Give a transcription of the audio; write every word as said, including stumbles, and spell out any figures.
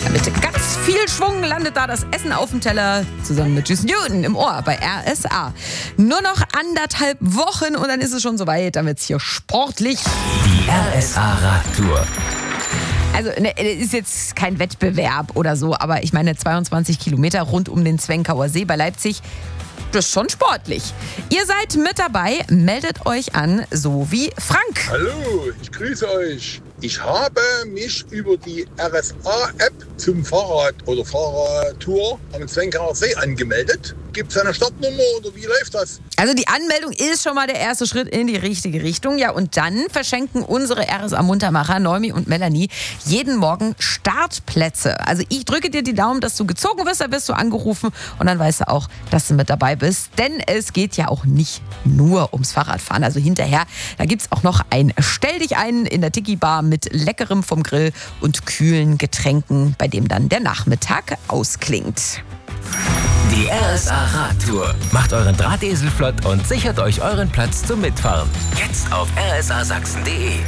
Mit ganz viel Schwung landet da das Essen auf dem Teller zusammen mit Juice Newton im Ohr bei R S A. Nur noch anderthalb Wochen und dann ist es schon soweit. Dann wird's hier sportlich. Die R S A Radtour. Also ne, ist jetzt kein Wettbewerb oder so, aber ich meine zweiundzwanzig Kilometer rund um den Zwenkauer See bei Leipzig. Das ist schon sportlich. Ihr seid mit dabei, meldet euch an, so wie Frank. Hallo, ich grüße euch. Ich habe mich über die R S A-App zum Fahrrad oder Fahrradtour am Zwenkauer See angemeldet. Gibt es eine Startnummer oder wie läuft das? Also die Anmeldung ist schon mal der erste Schritt in die richtige Richtung. Ja, und dann verschenken unsere R S A-Muntermacher Noemi und Melanie jeden Morgen Startplätze. Also ich drücke dir die Daumen, dass du gezogen wirst, dann wirst du angerufen und dann weißt du auch, dass du mit dabei bist. Denn es geht ja auch nicht nur ums Fahrradfahren. Also hinterher, da gibt es auch noch ein Stell dich ein in der Tiki-Bar mit Leckerem vom Grill und kühlen Getränken, bei dem dann der Nachmittag ausklingt. Die R S A Radtour. Macht euren Drahtesel flott und sichert euch euren Platz zum Mitfahren. Jetzt auf r s a sachsen punkt d e.